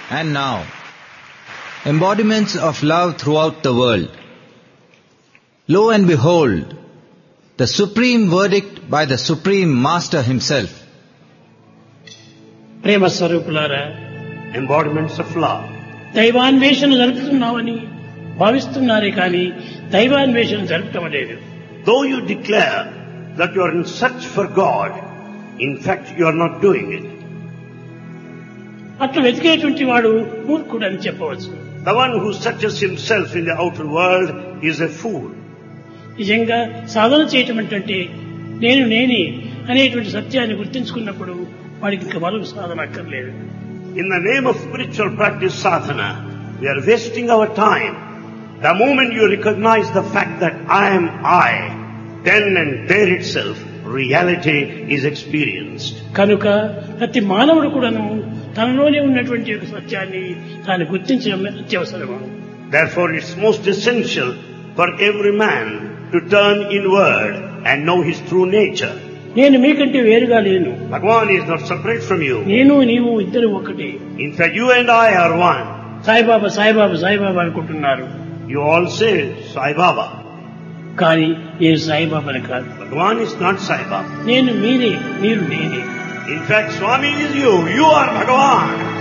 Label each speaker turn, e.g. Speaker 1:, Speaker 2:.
Speaker 1: and now, embodiments of love throughout the world. Lo and behold, the supreme verdict by the Supreme Master himself.
Speaker 2: ప్రేమ స్వరూపులారా,
Speaker 3: Embodiments of love.
Speaker 2: దైవాన్వేషణ జరుపుతున్నామని భావిస్తున్నారే కానీ దైవాన్వేషణ జరపటం లేదు.
Speaker 3: Though you declare that you are in search for God, in fact you are not doing it.
Speaker 2: అట్లా వెతికేటువంటి వాడు మూర్ఖుడు అని చెప్పవచ్చు.
Speaker 3: The one who searches himself in the outer world is a fool.
Speaker 2: నిజంగా సాధన చేయటం అంటే నేనే అనేటువంటి సత్యాన్ని గుర్తించుకున్నప్పుడు వాడికి ఇంకా మరొక సాధన అక్కర్లేదు.
Speaker 3: In the name of spiritual practice sadhana, we are wasting our time. The moment you recognize the fact that I am I, then and there itself reality is experienced.
Speaker 2: కనుక ప్రతి మానవుడు కూడాను తనలోనే ఉన్నటువంటి ఒక సత్యాన్ని తాను గుర్తించడం అత్యవసరము.
Speaker 3: Therefore it's most essential for every man to turn inward and know his true nature.
Speaker 2: నేను మీకంటే వేరుగా లేను.
Speaker 3: Bhagavan is not separate from you.
Speaker 2: నేను నీవు ఇద్దరు ఒకటి.
Speaker 3: In fact, you and I are one.
Speaker 2: Saibaba Saibaba Saibaba అనుకుంటున్నారు.
Speaker 3: You all say Sai Baba.
Speaker 2: కానీ నేను సాయిబాబాని కాదు.
Speaker 3: Bhagavan is not Sai Baba.
Speaker 2: నేను మీరే, మీరు నేనే.
Speaker 3: In fact, Swami is you. You are Bhagavan.